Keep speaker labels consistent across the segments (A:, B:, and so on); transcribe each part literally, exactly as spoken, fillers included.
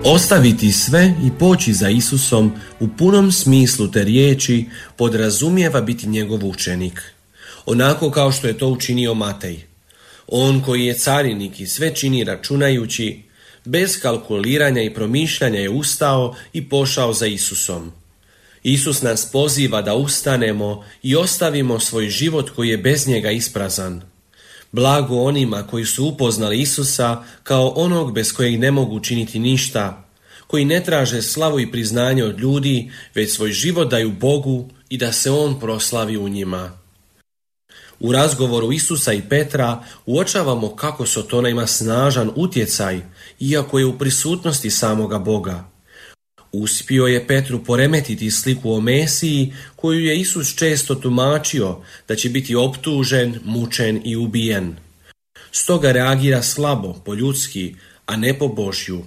A: Ostaviti sve i poći za Isusom u punom smislu te riječi podrazumijeva biti njegov učenik. Onako kao što je to učinio Matej. On koji je carinik i sve čini računajući, bez kalkuliranja i promišljanja je ustao i pošao za Isusom. Isus nas poziva da ustanemo i ostavimo svoj život koji je bez njega isprazan. Blago onima koji su upoznali Isusa kao onog bez kojeg ne mogu činiti ništa, koji ne traže slavu i priznanje od ljudi, već svoj život daju Bogu i da se On proslavi u njima. U razgovoru Isusa i Petra uočavamo kako Sotona ima snažan utjecaj, iako je u prisutnosti samoga Boga. Uspio je Petru poremetiti sliku o Mesiji koju je Isus često tumačio da će biti optužen, mučen i ubijen. Stoga reagira slabo, po ljudski, a ne po Božju.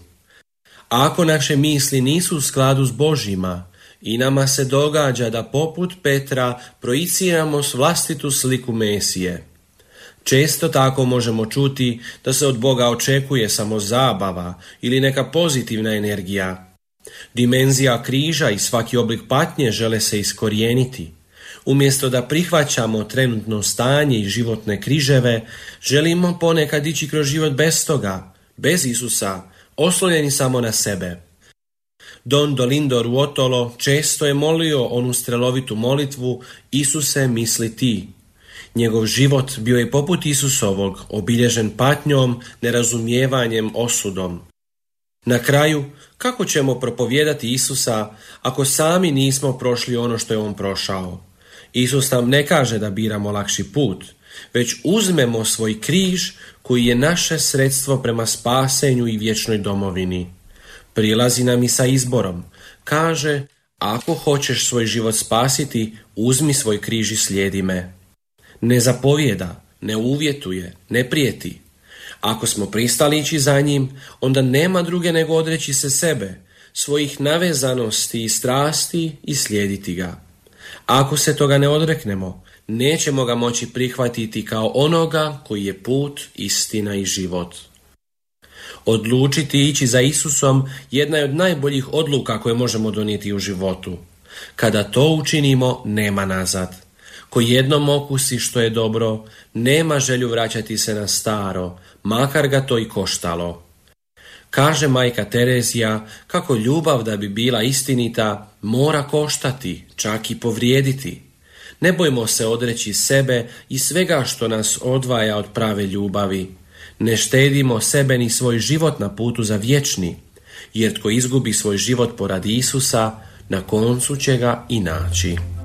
A: A ako naše misli nisu u skladu s Božjima, i nama se događa da poput Petra projiciramo vlastitu sliku Mesije. Često tako možemo čuti da se od Boga očekuje samo zabava ili neka pozitivna energija. Dimenzija križa i svaki oblik patnje žele se iskorijeniti. Umjesto da prihvaćamo trenutno stanje i životne križeve, želimo ponekad ići kroz život bez toga, bez Isusa, oslonjeni samo na sebe. Don Dolindo Ruotolo često je molio onu strelovitu molitvu Isuse misli ti. Njegov život bio je poput Isusovog, obilježen patnjom, nerazumijevanjem, osudom. Na kraju, kako ćemo propovijedati Isusa ako sami nismo prošli ono što je On prošao? Isus nam ne kaže da biramo lakši put, već uzmemo svoj križ koji je naše sredstvo prema spasenju i vječnoj domovini. Prilazi nam i sa izborom. Kaže, ako hoćeš svoj život spasiti, uzmi svoj križ i slijedi me. Ne zapovijeda, ne uvjetuje, ne prijeti. Ako smo pristali ići za njim, onda nema druge nego odreći se sebe, svojih navezanosti i strasti i slijediti ga. Ako se toga ne odreknemo, nećemo ga moći prihvatiti kao onoga koji je put, istina i život. Odlučiti ići za Isusom jedna je od najboljih odluka koje možemo donijeti u životu. Kada to učinimo, nema nazad. Ko jednom okusi što je dobro, nema želju vraćati se na staro, makar ga to i koštalo. Kaže majka Terezija kako ljubav da bi bila istinita mora koštati, čak i povrijediti. Ne bojmo se odreći sebe i svega što nas odvaja od prave ljubavi. Ne štedimo sebe ni svoj život na putu za vječni, jer tko izgubi svoj život poradi Isusa, na koncu će ga i naći.